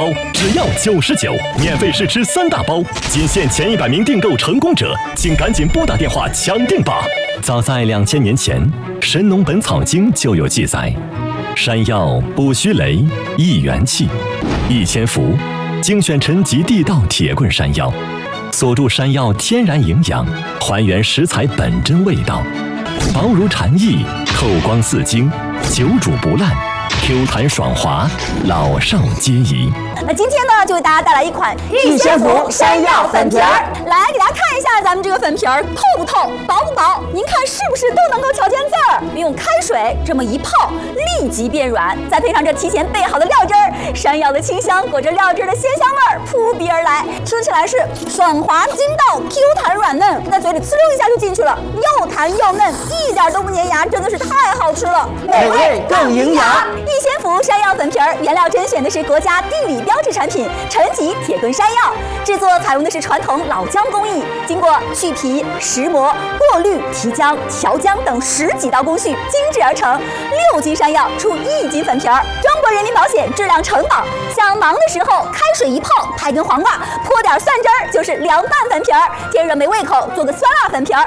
包，只要99，免费试吃3大包。仅限前100名订购成功者，请赶紧拨打电话抢订吧！早在2000年前，《神农本草经》就有记载：山药补虚雷，益元气。1000福精选沉积地道铁棍山药，锁住山药天然营养，还原食材本真味道，薄如蝉翼，透光似晶，久煮不烂。Q 弹爽滑，老少皆宜。 那今天呢，就为大家带来一款益仙福山药粉皮儿。来，给大家看一下咱们这个粉皮儿透不透、薄不薄？您看是不是都能够瞧见字儿？用开水这么一泡，立即变软。再配上这提前备好的料汁儿，山药的清香裹着料汁的鲜香味儿扑鼻而来，吃起来是爽滑筋道、Q 弹软嫩，在嘴里呲溜一下就进去了，又弹又嫩，一点都不粘牙，真的是太好吃了， 美味更营养。 益仙福山药粉皮儿原料甄选的是国家地理标志产品陈吉铁棍山药，制作采用的是传统老姜工艺，经过去皮、石磨、过滤、提浆、调浆等10几道工序精制而成，6斤山药出1斤粉皮儿。中国人民保险质量承保。想忙的时候开水一泡，拍根黄瓜，泼点蒜汁儿，就是凉拌粉皮儿。天热没胃口，做个酸辣粉皮儿。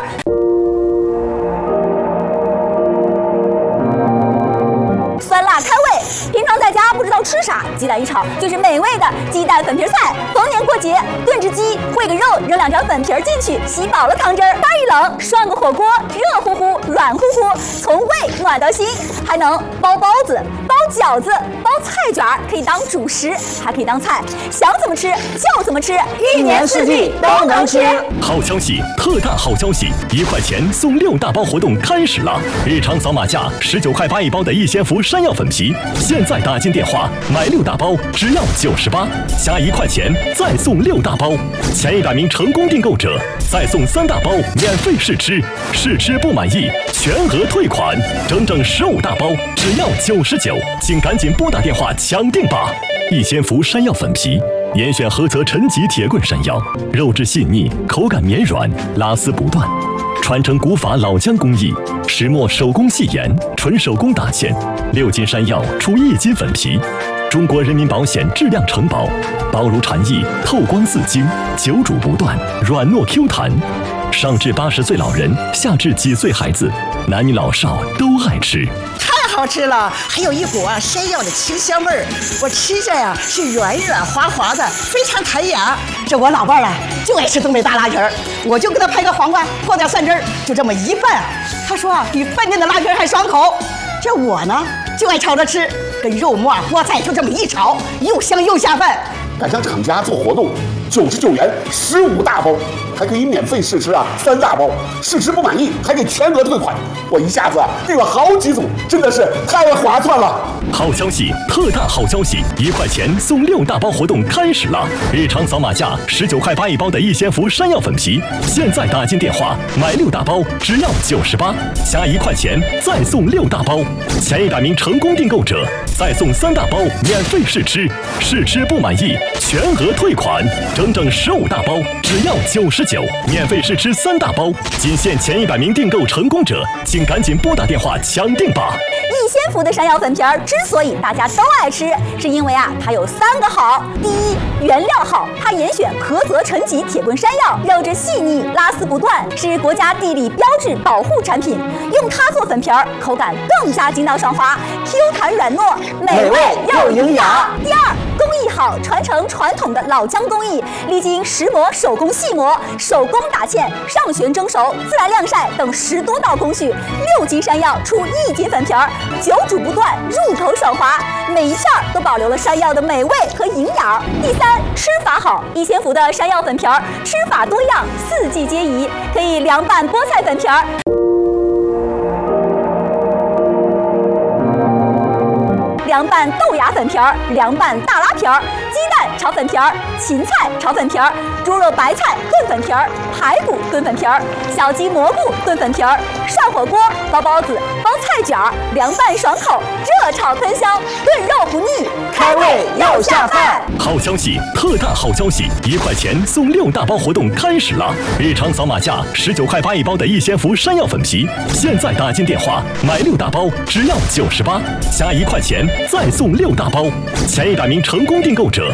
酸辣开胃，平常在家不知道吃啥，鸡蛋一炒就是美味的鸡蛋粉皮菜。逢年过节炖只鸡，烩个肉，扔2条粉皮进去，吸饱了汤汁儿，天一冷涮个火锅，热乎乎、软乎乎，从胃暖到心。还能包包子、包饺子、包菜卷，可以当主食，还可以当菜，想怎么吃就怎么吃，1年4季都能吃。 好消息，特大好消息！1块钱送6大包活动开始了！日常扫码价19块8一包的益仙福山药粉皮，现在打进电话买6大包只要98，加1块钱再送6大包，前100名成功订购者再送3大包免费试吃，试吃不满意全额退款，整整15大包只要99，请赶紧拨打电话抢订吧！益仙福山药粉皮。严选合泽陈吉铁棍山药，肉质细腻，口感绵软，拉丝不断。传承古法老姜工艺，石磨手工细研，纯手工打芡，6斤山药出1斤粉皮。中国人民保险质量承保，薄如蝉翼，透光似晶，久煮不断，软糯 Q 弹。上至80岁老人，下至几岁孩子，男女老少都爱吃。 好吃了，还有一股山药的清香味儿，我吃着呀是软软滑滑的，非常弹牙。这我老伴儿就爱吃东北大拉皮儿，我就给他拍个黄瓜，泼点蒜汁儿，就这么一拌。他说比饭店的拉皮儿还爽口。这我呢就爱炒着吃，跟肉末、菠菜就这么一炒，又香又下饭。 赶上厂家做活动，99元15大包，还可以免费试吃3大包，试吃不满意还给全额退款。我一下子订了好几组，真的是太划算了！ 好消息，特大好消息！1块钱送6大包活动开始了！日常扫码价19块8一包的益仙福山药粉皮，现在打进电话买6大包只要98，加1块钱再送6大包，前100名成功订购者再送3大包免费试吃，试吃不满意全额退款，整整15大包只要99，免费试吃3大包，仅限前100名订购成功者，请赶紧拨打电话抢订吧！ 益仙福的山药粉皮儿之所以大家都爱吃，是因为它有3个好。第一，原料好，它严选菏泽陈吉铁棍山药，肉质细腻，拉丝不断，是国家地理标志保护产品。用它做粉皮儿，口感更加筋道爽滑 ，Q 弹软糯，美味又营养。第二，工艺好，传承传统的老姜工艺，历经石磨、手工细磨、手工打芡、上旋蒸熟、自然晾晒等10多道工序，6斤山药出1斤粉皮儿，久煮不断，入口爽滑，每一片都保留了山药的美味和营养。第三，吃法好，益仙福的山药粉皮儿吃法多样，4季皆宜，可以凉拌菠菜粉皮儿。凉拌豆芽粉皮儿，凉拌大拉皮儿，鸡蛋炒粉皮儿，芹菜炒粉皮儿，猪肉白菜炖粉皮儿，排骨炖粉皮儿，小鸡蘑菇炖粉皮儿，涮火锅、包包子、包菜卷儿，凉拌爽口，热炒喷香，炖肉不腻，开胃又下饭。 好消息，特大好消息！1块钱送6大包活动开始了！日常扫码价19块8一包的益仙福山药粉皮，现在打进电话买6大包只要98，加1块钱再送6大包，前100名成功订购者